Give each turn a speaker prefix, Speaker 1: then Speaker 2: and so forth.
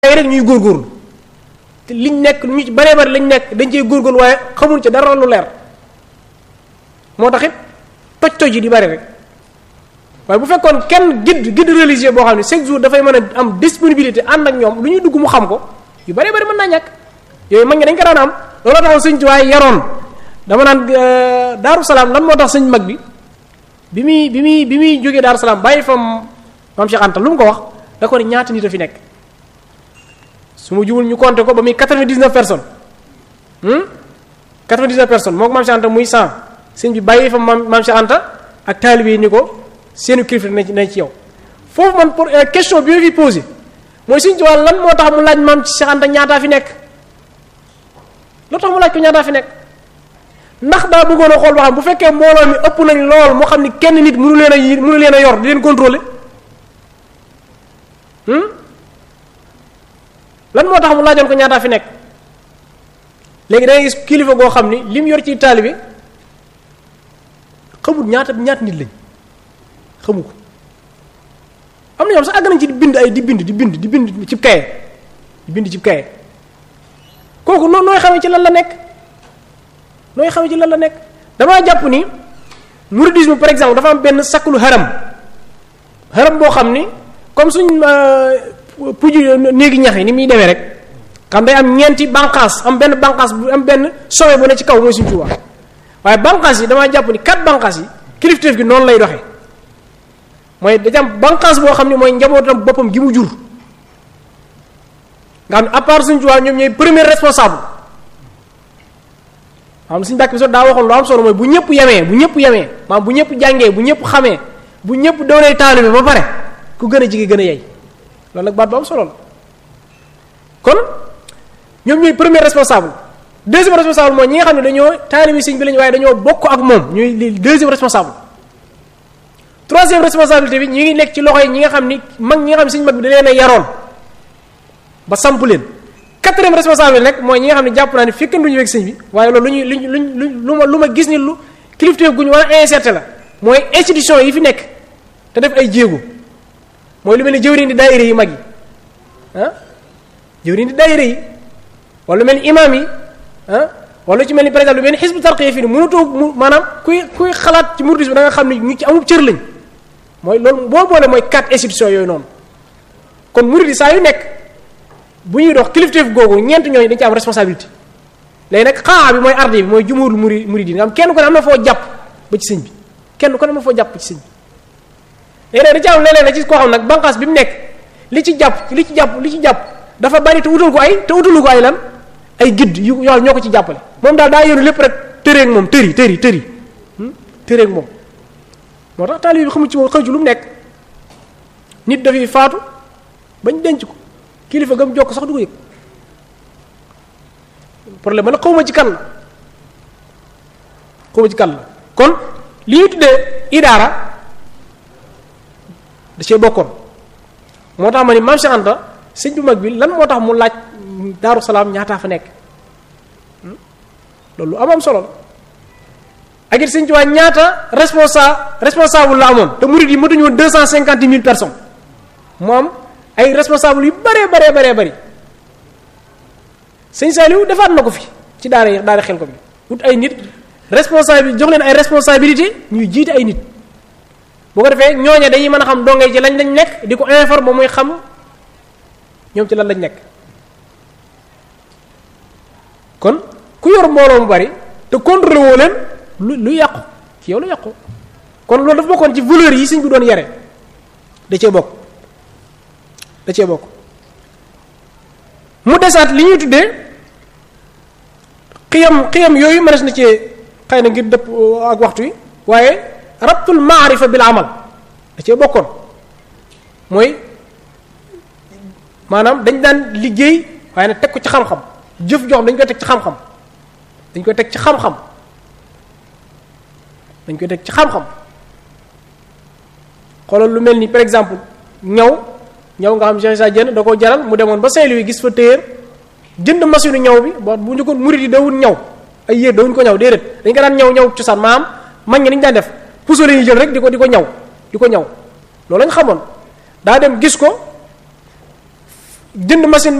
Speaker 1: rek ñuy góorgóorlu te liñ nekk ñu ci baree bari lañ nekk dañ cey góorgóorlu waaye xamuñ ci dara lu leer moo tax it toj yi di bari rek waaye bu fekkoon kenn guide religieux boo xam ne chaque jour dafay mën a am disponibilité ànd ak ñoom lu ñuy dugg mu xam ko yu baree bari mën naa ñàkk yooyu mag ñi dañ ko daan am looloo taxoon sëñ Tuubaa yaroon dama naan Daaru Salaam lan moo tax sëñ mag bi muy jógee Daaru Salaam bàyyi fa Maam Cheikh Anta lu mu ko wax da ko ne ñaata nit a fi nekk su ma jubul ñu compter ko ba muy 99 personnes 99 personnes moo ko Maam Cheikh Anta muy 100 sëñ bi bàyyi fa Maam Cheikh Anta ak taalibe yi ni ko seenu kilifa na ci yow foofu man pour question bi ma fi posé mooy sëñ Tuubaa lan moo tax mu laaj Maam Cheikh Anta ñaataa fi nekk loo tax mu laaj ko ñaataa fi nekk ndax daa bëggoon a xool ba xam bu fekkee mbooloo mi ëpp nañ lool moo xam ni kenn nit mënu leen a yor di leen contrôler lan moo tax mu laajoon ko ñaataa fi nekk léegi da ngay gis kilifa goo xam ni li mu yor ci taalibe xamul ñaata nit lañ xamu ko am na ñoom sax àgg nañ ci di bind ci kaye kooku nooy xamee ci lan la nekk damaa jàpp ni mouridisme par exemple dafa am benn saklu haram boo xam ni comme suñ puju néegi ñax yi ni muy demee rek xam day am ñeenti bànqaas am benn bànqaas bu am benn sommet bu ne ci kaw mooy suñ Tuubaa waaye bànqaas yi damaa jàpp ni 4 bànqaas yi kilifteef gi noonu lay doxee mooy dañu am bànqaas boo xam ne mooy njabootam boppam gi mu jur nga xam ne à part suñ Tuubaa ñoom ñooy premier responsable xam suñu bàkk bi so daa waxoon lu am solo mooy bu ñëpp yemee maanaam bu ñëpp jàngee bu ñëpp xamee bu ñëpp doonee taalibe ba pare ku gën a jige gën a yey loolu nag baat bu am solo la kon ñoom ñooy premier responsable deuxième responsable mooy ñi nga xam ne dañoo taalibe sëñ bi lañu waaye dañoo bokk ak moom ñooy les deuxième responsable troisième responsabilité bi ñu ngi nekk ci loxo yi ñi nga xam ni ñi nga xam ne sëñ mag bi da leen a yaroon ba samp leen quatrième responsable bi nag mooy ñi nga xam ne jàpp naa ne fekkanduñu wek sëñ bi waaye loolu lu ma gis ni lu kilifteef gu ñu war a insérer la mooy institution yi fi nekk te def ay jéego mooy lu mel ni jëwriñ di daayira yi mag yi jëwriñ di daayira yi wala lu mel ni imam yi wala ci mel ni par exemple lu mel ni xisbu tarqiya fii ni mënutoo maanaam kuy xalaat ci mouridisme da nga xam ne ñu ci amub cër lañ mooy loolu boo boole mooy 4 institutions yooyu noonu kon murid saa yu nekk bu ñuy dox kilifteef googu ñeent ñooñu dañ ci am responsabilité léegi nag xaa bi mooy ardi bi mooy jumhurul murid yi nga xam kenn ko ne am na foo jàpp ba ci sëñ bi kenn ko ne am na foo jàpp ba ci sëñ bi léegi nag da ci am leneen la ci koo xam nag banqaas bi mu nekk li ci jàpp dafa bari te utalu ko ay lan ay gidd yu yool ñoo ko ci jàppale moom daal daa yoru lépp rek tëreeg moom tëreeg moom moo tax taalibe bi xamu ci moom xëy lu mu nekk nit dafay faatu bañ denc ko kilifa gam jokk sax du ko yëg problème ba nag xawma ci kan la kon li ñu tuddee idaara da cee bokkoon moo tax ma ni Maam Cheikh Anta sëñ bu mag bi lan moo tax mu laaj Daaru Salaam ñaataa fa nekk loolu am solo la ak it sëñ Tuubaa ñaata responsable la amoon te murid yi matuñu woon 250,000 personnes mu am ay responsable yu baree bari sëñ Saliou defaat na ko fi ci daara xel ko bi wut ay nit responsable jox leen ay responsabilité ñuy jiite ay nit boo ko defee ñooñe dañuy mën a xam dongay ci lañ nekk di ko informer ba muy xam ñoom ci lan lañ nekk kon ku yor mbooloo mu bari te contrôlé woo leen lu yàqu ci yow lu yàqu kon loolu dafa bokkoon ci valeurs yi sëñ bi doon yare da cee bokk mu desaat li ñuy tuddee xiyam yooyu mënees na ci xëy na ngir dëpp ak waxtu yi waaye rabtul maarifa bil amal da cee bokkoon mooy maanaam dañ daan liggéey waaye nag teg ko ci xam-xam jëf joo xam dañ koy teg ci xam-xam dañ koy teg ci xam-xam xoolal lu mel ni par exemple ñaw nga xam Cheikh Issa Diène da koo jaral mu demoon ba Saint-Louis gis fa téer jënd machine ñaw bi bu njëkkoon murid yi dawul ñaw ay yéer dawuñ ko ñaw déedéet dañ ko daan ñaw cosaan maanaam mag ñi dañu daan def puso la ñuy jël rek di ko ñaw loolu lañ xamoon daa dem gis ko jënd machine